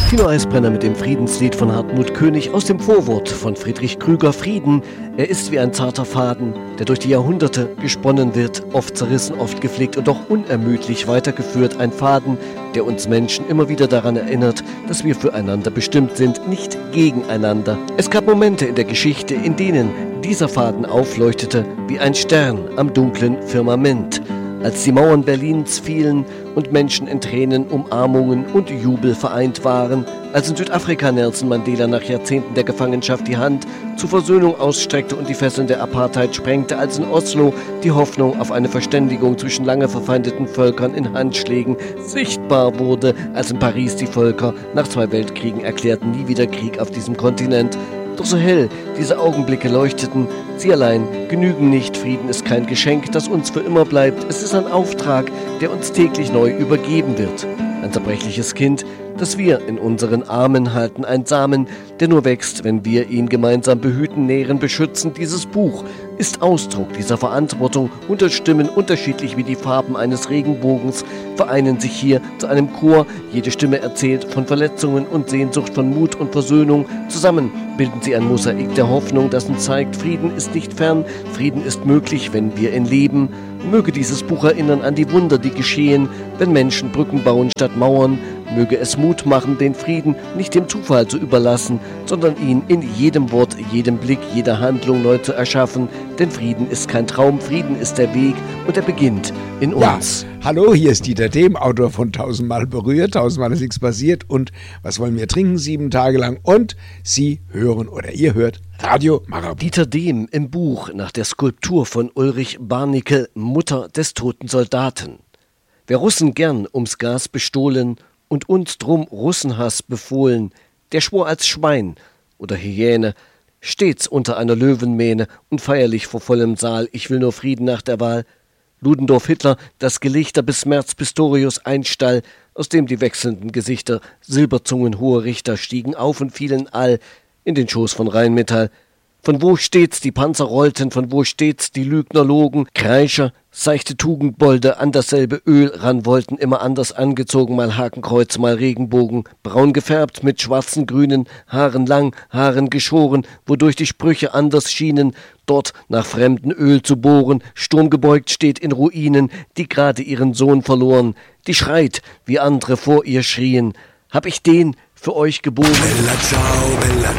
Tino Eisbrenner mit dem Friedenslied von Hartmut König aus dem Vorwort von Friedrich Krüger. Frieden, er ist wie ein zarter Faden, der durch die Jahrhunderte gesponnen wird, oft zerrissen, oft gepflegt und doch unermüdlich weitergeführt. Ein Faden, der uns Menschen immer wieder daran erinnert, dass wir füreinander bestimmt sind, nicht gegeneinander. Es gab Momente in der Geschichte, in denen dieser Faden aufleuchtete wie ein Stern am dunklen Firmament. Als die Mauern Berlins fielen und Menschen in Tränen, Umarmungen und Jubel vereint waren, als in Südafrika Nelson Mandela nach Jahrzehnten der Gefangenschaft die Hand zur Versöhnung ausstreckte und die Fesseln der Apartheid sprengte, als in Oslo die Hoffnung auf eine Verständigung zwischen lange verfeindeten Völkern in Handschlägen sichtbar wurde, als in Paris die Völker nach 2 Weltkriegen erklärten, nie wieder Krieg auf diesem Kontinent. Doch so hell diese Augenblicke leuchteten, sie allein genügen nicht. Frieden ist kein Geschenk, das uns für immer bleibt. Es ist ein Auftrag, der uns täglich neu übergeben wird. Ein zerbrechliches Kind, das wir in unseren Armen halten. Ein Samen, der nur wächst, wenn wir ihn gemeinsam behüten, nähren, beschützen. Dieses Buch ist Ausdruck dieser Verantwortung. 100 Stimmen, unterschiedlich wie die Farben eines Regenbogens, vereinen sich hier zu einem Chor. Jede Stimme erzählt von Verletzungen und Sehnsucht, von Mut und Versöhnung. Zusammen bilden sie ein Mosaik der Hoffnung, das uns zeigt, Frieden ist nicht fern, Frieden ist möglich, wenn wir ihn leben. Möge dieses Buch erinnern an die Wunder, die geschehen, wenn Menschen Brücken bauen statt Mauern. Möge es Mut machen, den Frieden nicht dem Zufall zu überlassen, sondern ihn in jedem Wort, jedem Blick, jeder Handlung neu zu erschaffen. Denn Frieden ist kein Traum, Frieden ist der Weg und er beginnt in uns. Ja, hallo, hier ist Dieter Dehm, Autor von 1000-mal berührt, 1000-mal ist nichts passiert und was wollen wir trinken 7 Tage lang und Sie hören oder ihr hört Radio Marabout. Dieter Dehm im Buch nach der Skulptur von Ulrich Barnickel, Mutter des toten Soldaten. Wer Russen gern ums Gas bestohlen und uns drum Russenhass befohlen, der schwor als Schwein oder Hyäne, stets unter einer Löwenmähne und feierlich vor vollem Saal, ich will nur Frieden nach der Wahl. Ludendorff, Hitler, das Gelichter bis Merz, Pistorius, ein Stall, aus dem die wechselnden Gesichter, Silberzungen hohe Richter stiegen auf und fielen all in den Schoß von Rheinmetall. Von wo stets die Panzer rollten, von wo stets die Lügner logen, Kreischer, seichte Tugendbolde an dasselbe Öl ran wollten, immer anders angezogen, mal Hakenkreuz, mal Regenbogen, braun gefärbt mit schwarzen, grünen Haaren lang, Haaren geschoren, wodurch die Sprüche anders schienen, dort nach fremden Öl zu bohren, sturmgebeugt steht in Ruinen, die gerade ihren Sohn verloren, die schreit, wie andere vor ihr schrien, hab ich den für euch geboren. Bella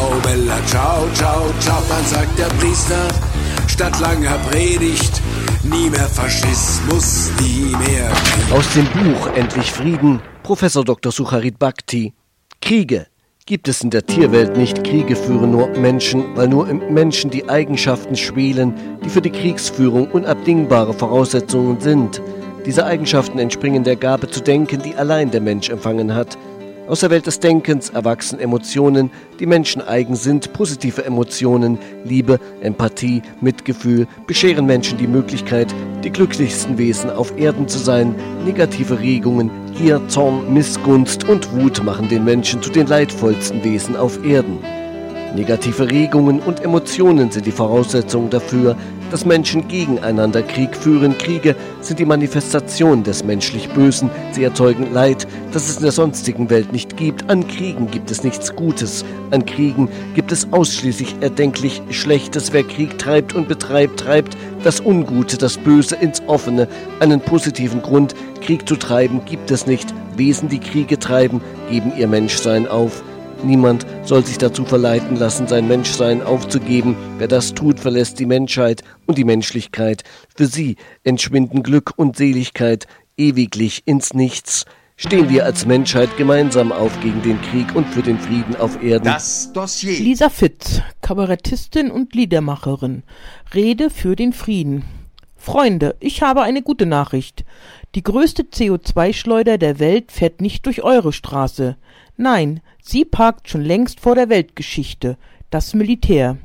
ciao, ciao, ciao, dann sagt der Priester, statt langer Predigt, nie mehr Faschismus, nie mehr Krieg. Aus dem Buch Endlich Frieden, Professor Dr. Sucharit Bhakti. Kriege gibt es in der Tierwelt nicht. Kriege führen nur Menschen, weil nur im Menschen die Eigenschaften schwelen, die für die Kriegsführung unabdingbare Voraussetzungen sind. Diese Eigenschaften entspringen der Gabe zu denken, die allein der Mensch empfangen hat. Aus der Welt des Denkens erwachsen Emotionen, die Menschen eigen sind. Positive Emotionen, Liebe, Empathie, Mitgefühl bescheren Menschen die Möglichkeit, die glücklichsten Wesen auf Erden zu sein. Negative Regungen, Gier, Zorn, Missgunst und Wut machen den Menschen zu den leidvollsten Wesen auf Erden. Negative Regungen und Emotionen sind die Voraussetzungen dafür, dass Menschen gegeneinander Krieg führen. Kriege sind die Manifestation des menschlich Bösen. Sie erzeugen Leid, das es in der sonstigen Welt nicht gibt. An Kriegen gibt es nichts Gutes. An Kriegen gibt es ausschließlich erdenklich Schlechtes. Wer Krieg treibt und betreibt, treibt das Ungute, das Böse ins Offene. Einen positiven Grund, Krieg zu treiben, gibt es nicht. Wesen, die Kriege treiben, geben ihr Menschsein auf. Niemand soll sich dazu verleiten lassen, sein Menschsein aufzugeben. Wer das tut, verlässt die Menschheit und die Menschlichkeit. Für sie entschwinden Glück und Seligkeit ewiglich ins Nichts. Stehen wir als Menschheit gemeinsam auf gegen den Krieg und für den Frieden auf Erden. Das Dossier. Lisa Fitz, Kabarettistin und Liedermacherin. Rede für den Frieden. Freunde, ich habe eine gute Nachricht. Die größte CO2-Schleuder der Welt fährt nicht durch eure Straße. Nein, sie parkt schon längst vor der Weltgeschichte, das Militär.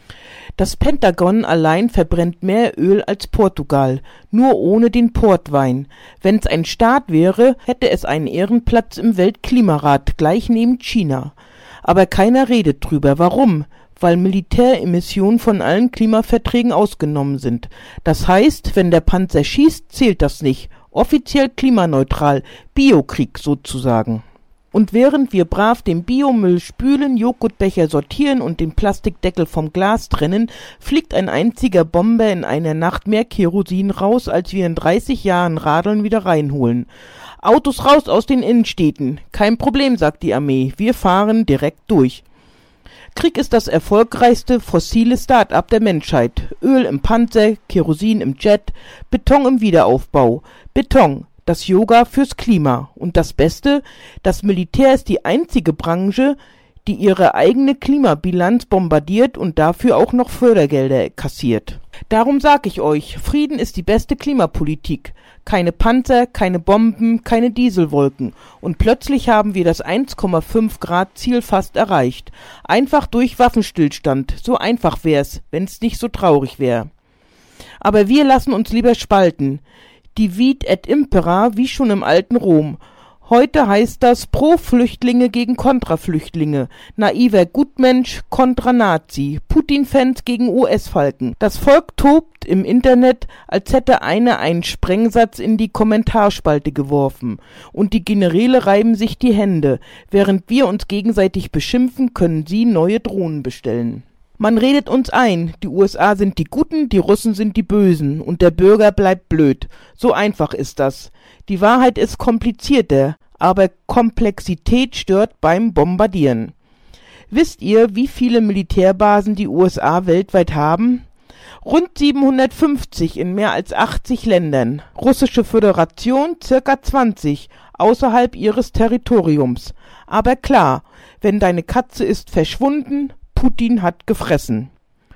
Das Pentagon allein verbrennt mehr Öl als Portugal, nur ohne den Portwein. Wenn's ein Staat wäre, hätte es einen Ehrenplatz im Weltklimarat, gleich neben China. Aber keiner redet drüber. Warum? Weil Militäremissionen von allen Klimaverträgen ausgenommen sind. Das heißt, wenn der Panzer schießt, zählt das nicht. Offiziell klimaneutral, Biokrieg sozusagen. Und während wir brav den Biomüll spülen, Joghurtbecher sortieren und den Plastikdeckel vom Glas trennen, fliegt ein einziger Bomber in einer Nacht mehr Kerosin raus, als wir in 30 Jahren Radeln wieder reinholen. Autos raus aus den Innenstädten. Kein Problem, sagt die Armee. Wir fahren direkt durch. Krieg ist das erfolgreichste fossile Start-up der Menschheit. Öl im Panzer, Kerosin im Jet, Beton im Wiederaufbau. Beton, das Yoga fürs Klima. Und das Beste, das Militär ist die einzige Branche, die ihre eigene Klimabilanz bombardiert und dafür auch noch Fördergelder kassiert. Darum sag ich euch, Frieden ist die beste Klimapolitik. Keine Panzer, keine Bomben, keine Dieselwolken. Und plötzlich haben wir das 1,5 Grad Ziel fast erreicht. Einfach durch Waffenstillstand. So einfach wär's, wenn's nicht so traurig wär. Aber wir lassen uns lieber spalten. Divide et impera, wie schon im alten Rom. Heute heißt das Pro-Flüchtlinge gegen Kontra-Flüchtlinge, naiver Gutmensch kontra Nazi, Putin-Fans gegen US-Falken. Das Volk tobt im Internet, als hätte einer einen Sprengsatz in die Kommentarspalte geworfen. Und die Generäle reiben sich die Hände. Während wir uns gegenseitig beschimpfen, können sie neue Drohnen bestellen. Man redet uns ein, die USA sind die Guten, die Russen sind die Bösen und der Bürger bleibt blöd. So einfach ist das. Die Wahrheit ist komplizierter, aber Komplexität stört beim Bombardieren. Wisst ihr, wie viele Militärbasen die USA weltweit haben? Rund 750 in mehr als 80 Ländern. Russische Föderation circa 20 außerhalb ihres Territoriums. Aber klar, wenn deine Katze ist verschwunden, Putin hat gefressen.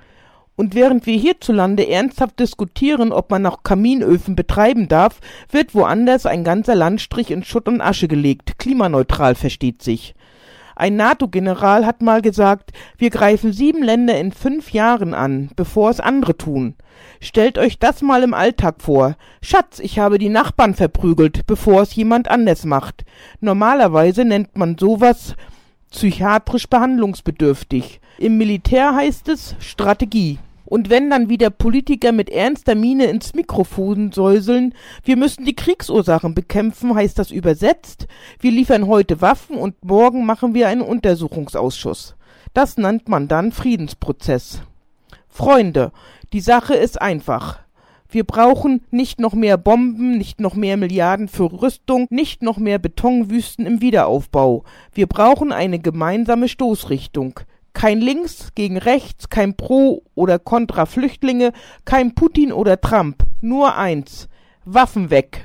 Und während wir hierzulande ernsthaft diskutieren, ob man noch Kaminöfen betreiben darf, wird woanders ein ganzer Landstrich in Schutt und Asche gelegt. Klimaneutral, versteht sich. Ein NATO-General hat mal gesagt, wir greifen 7 Länder in 5 Jahren an, bevor es andere tun. Stellt euch das mal im Alltag vor. Schatz, ich habe die Nachbarn verprügelt, bevor es jemand anders macht. Normalerweise nennt man sowas psychiatrisch behandlungsbedürftig. Im Militär heißt es Strategie. Und wenn dann wieder Politiker mit ernster Miene ins Mikrofon säuseln, wir müssen die Kriegsursachen bekämpfen, heißt das übersetzt, wir liefern heute Waffen und morgen machen wir einen Untersuchungsausschuss. Das nennt man dann Friedensprozess. Freunde, die Sache ist einfach. Wir brauchen nicht noch mehr Bomben, nicht noch mehr Milliarden für Rüstung, nicht noch mehr Betonwüsten im Wiederaufbau. Wir brauchen eine gemeinsame Stoßrichtung. Kein Links gegen Rechts, kein Pro- oder Kontra-Flüchtlinge, kein Putin oder Trump. Nur eins: Waffen weg.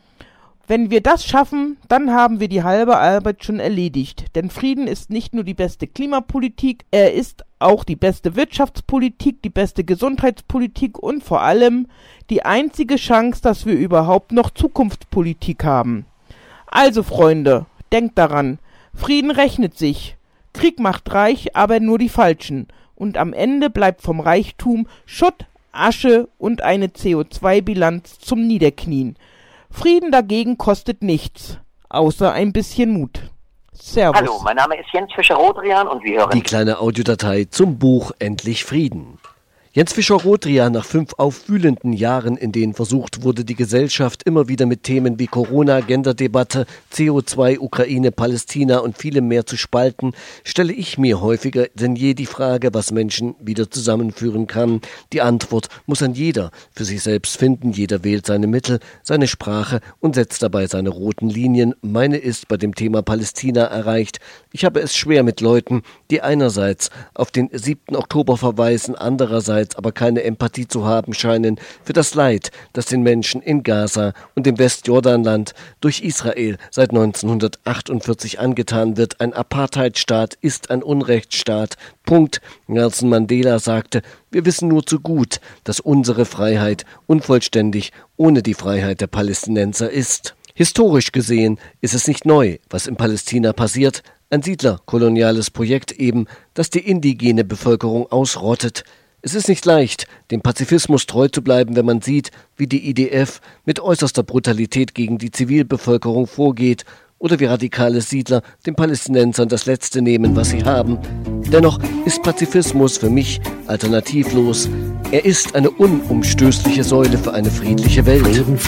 Wenn wir das schaffen, dann haben wir die halbe Arbeit schon erledigt. Denn Frieden ist nicht nur die beste Klimapolitik, er ist auch die beste Wirtschaftspolitik, die beste Gesundheitspolitik und vor allem die einzige Chance, dass wir überhaupt noch Zukunftspolitik haben. Also Freunde, denkt daran, Frieden rechnet sich. Krieg macht reich, aber nur die Falschen. Und am Ende bleibt vom Reichtum Schutt, Asche und eine CO2-Bilanz zum Niederknien. Frieden dagegen kostet nichts, außer ein bisschen Mut. Servus. Hallo, mein Name ist Jens Fischer-Rodrian und wir hören Die kleine Audiodatei zum Buch Endlich Frieden. Jens Fischer-Rodrian nach 5 aufwühlenden Jahren, in denen versucht wurde, die Gesellschaft immer wieder mit Themen wie Corona, Genderdebatte, CO2, Ukraine, Palästina und vielem mehr zu spalten, stelle ich mir häufiger denn je die Frage, was Menschen wieder zusammenführen kann. Die Antwort muss ein jeder für sich selbst finden. Jeder wählt seine Mittel, seine Sprache und setzt dabei seine roten Linien. Meine ist bei dem Thema Palästina erreicht. Ich habe es schwer mit Leuten, die einerseits auf den 7. Oktober verweisen, andererseits aber keine Empathie zu haben scheinen für das Leid, das den Menschen in Gaza und im Westjordanland durch Israel seit 1948 angetan wird. Ein Apartheidstaat ist ein Unrechtsstaat. Punkt. Nelson Mandela sagte, wir wissen nur zu gut, dass unsere Freiheit unvollständig ohne die Freiheit der Palästinenser ist. Historisch gesehen ist es nicht neu, was in Palästina passiert. Ein siedlerkoloniales Projekt eben, das die indigene Bevölkerung ausrottet. Es ist nicht leicht, dem Pazifismus treu zu bleiben, wenn man sieht, wie die IDF mit äußerster Brutalität gegen die Zivilbevölkerung vorgeht oder wie radikale Siedler den Palästinensern das Letzte nehmen, was sie haben. Dennoch ist Pazifismus für mich alternativlos. Er ist eine unumstößliche Säule für eine friedliche Welt.